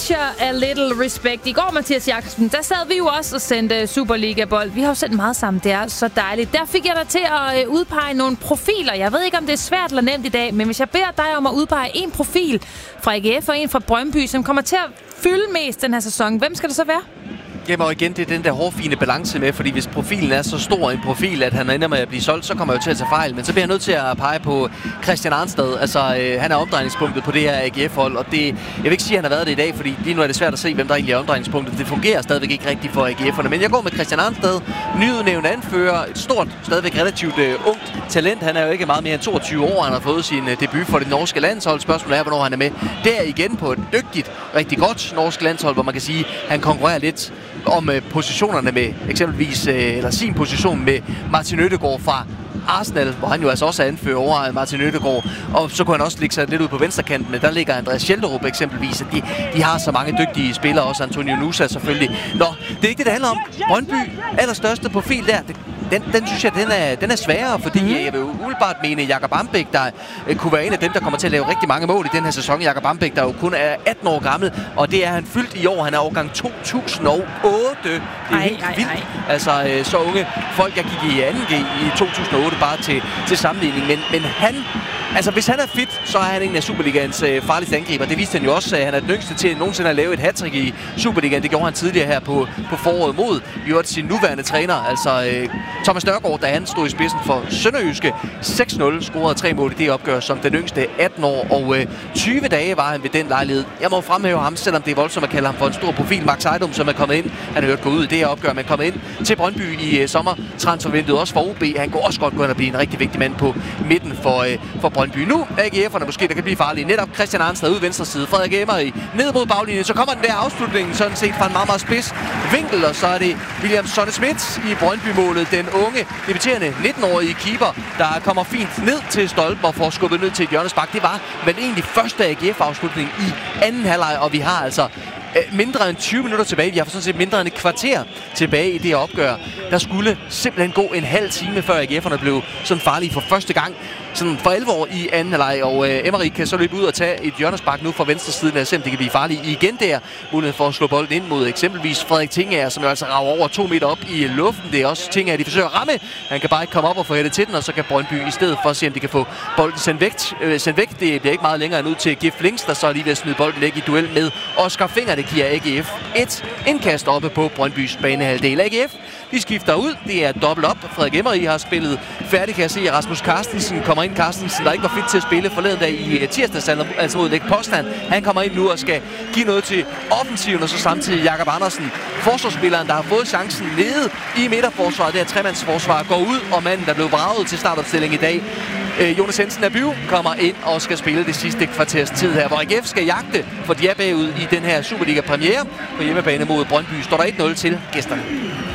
Teacher a little respect. I går, Mathias Jakobsen, der sad vi jo også og sendte Superliga-bold. Vi har jo sendt meget sammen. Det er så dejligt. Der fik jeg dig til at udpege nogle profiler. Jeg ved ikke, om det er svært eller nemt i dag, men hvis jeg beder dig om at udpege en profil fra AGF og en fra Brøndby, som kommer til at fylde mest den her sæson, hvem skal det så være? Jamen, og igen, det er den der hårfine balance med, fordi hvis profilen er så stor en profil, at han ender med at blive solgt, så kommer jeg jo til at tage fejl. Men så bliver jeg nødt til at pege på Christian Arnstad. Altså, han er omdrejningspunktet på det her AGF-hold, og det, jeg vil ikke sige, at han har været det i dag, fordi lige nu er det svært at se, hvem der egentlig er omdrejningspunktet. Det fungerer stadigvæk ikke rigtigt for AGF'erne, men jeg går med Christian Arnstad, nyudnævnt anfører, et stort, stadigvæk relativt ungt talent. Han er jo ikke meget mere end 22 år, han har fået sin debut for det norske landshold. Spørgsmålet er, hvornår han er med. Der igen på et dygtigt, rigtig godt norsk landshold, hvor man kan sige, at han konkurrerer lidt om positionerne med eksempelvis, eller sin position med Martin Ødegaard fra Arsenal, hvor han jo altså også er anfører over Martin Ødegaard, og så kunne han også lægge sig lidt ud på venstrekanten, men der ligger Andreas Schelderup eksempelvis, at de har så mange dygtige spillere, også Antonio Nusa selvfølgelig. Nå, det er ikke det handler om. Brøndby, allerstørste profil der, den synes jeg, den er sværere, fordi jeg vil umiddelbart mene, Jakob Ambæk, der kunne være en af dem, der kommer til at lave rigtig mange mål i den her sæson. Jakob Ambæk, der jo kun er 18 år gammel, og det er han fyldt i år. Han er årgang 2008. Det er helt vildt. Altså, så unge folk, jeg gik i 2G i 2008, bare til sammenligning. Men han, altså hvis han er fit, så er han en af Superligans farligste angriber. Det viste han jo også, at han er den yngste til nogensinde at lave et hattrick i Superligaen. Det gjorde han tidligere her på foråret mod sin nuværende træner, altså Thomas Nørgaard, da han stod i spidsen for Sønderjyske. 6-0, scorede 3 mål i det opgør som den yngste 18 år, og 20 dage var han ved den lejlighed. Jeg må fremhæve ham, selvom det er voldsomt at kalde ham for en stor profil. Max Ejdom, som er kommet ind, han har hørt gå ud i det her opgør, men kommet ind til Brøndby i sommertransfervinduet, også for OB. Han kunne også godt gå ind og blive en rigtig vigtig mand på midten for Brøndby. Nu er AGF'erne måske, der kan blive farlige. Netop Christian Arnstad ud venstre side, Frederik Emery ned mod baglinjen, så kommer den der afslutning sådan set fra en meget, meget spids vinkel, og så er det William Sonne Schmidt i Brøndby-målet, den unge, debuterende 19-årige keeper, der kommer fint ned til stolpen og får skubbet ned til et hjørnespark. Det var vel egentlig første AGF-afslutning i anden halvleg, og vi har altså mindre end 20 minutter tilbage. Vi har sådan set mindre end et kvarter tilbage i det her opgør. Der skulle simpelthen gå en halv time, før AGF'erne blev sådan farlige for første gang. Sådan for 11 år i anden halvleg, og Emery kan så løbe ud og tage et hjørnespark nu fra venstre siden, og se om det kan blive farligt igen der. Muligheden for at slå bolden ind mod eksempelvis Frederik Tingager, som jo altså rager over 2 meter op i luften. Det er også Tingager, de forsøger at ramme. Han kan bare ikke komme op og få hættet til den, og så kan Brøndby i stedet for se, om de kan få bolden sendt væk. Det bliver ikke meget længere end ud til Gif Links, der så er lige ved at smide bolden væk i duel med Oscar Finger. Det giver AGF et indkast oppe på Brøndbys banehalvdel. AGF, de skifter ud. Det er dobbelt op. Frederik Emery har spillet færdig, kan jeg se. Rasmus Carstensen kommer ind. Carstensen, der ikke var fit til at spille forleden dag i tirsdags, altså mod Lech Poznan. Han kommer ind nu og skal give noget til offensiven, og så samtidig Jakob Andersen, forsvarsspilleren, der har fået chancen nede i midterforsvaret. Det her tremandsforsvar går ud, og manden, der blev vraget til startopstilling i dag, Jonas Jensen Abiu, kommer ind og skal spille det sidste kvarters tid her, hvor AGF skal jagte, for de er bagud i den her Superliga-premiere på hjemmebane mod Brøndby. Står der 1-0 til gæsterne.